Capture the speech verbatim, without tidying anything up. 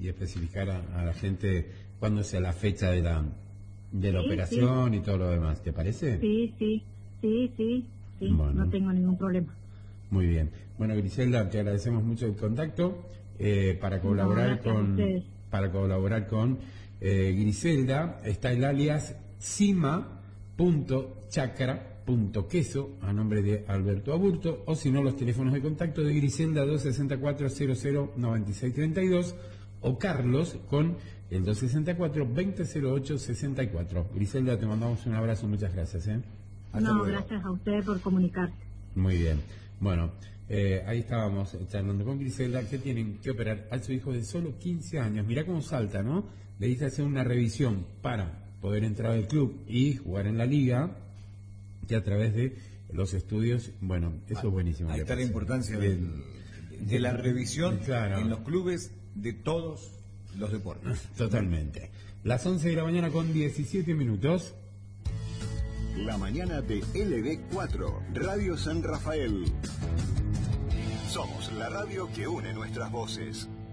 y especificar a, a la gente cuándo sea la fecha de la de la sí, operación sí. y todo lo demás. ¿Te parece? Sí, sí, sí, sí, sí. Bueno. No tengo ningún problema. Muy bien. Bueno, Griselda, te agradecemos mucho el contacto eh, para colaborar no, con para colaborar con eh, Griselda. Está el alias sima punto chacra punto queso a nombre de Alberto Aburto, o si no, los teléfonos de contacto de Griselda dos sesenta y cuatro cero cero noventa y seis treinta y dos o Carlos con el dos sesenta y cuatro veinte cero ocho sesenta y cuatro. Griselda, te mandamos un abrazo, muchas gracias. ¿eh? No, luego. Gracias a usted por comunicarse. Muy bien. Bueno, eh, ahí estábamos charlando con Griselda, que tienen que operar a su hijo de solo quince años. Mirá cómo salta, ¿no? Le hice hacer una revisión para poder entrar al club y jugar en la liga, que a través de los estudios, bueno, eso ah, es buenísimo. Ahí está la importancia de, de, de la revisión claro. en los clubes de todos los deportes. Totalmente. Las once de la mañana con diecisiete minutos. La mañana de L B cuatro, Radio San Rafael. Somos la radio que une nuestras voces.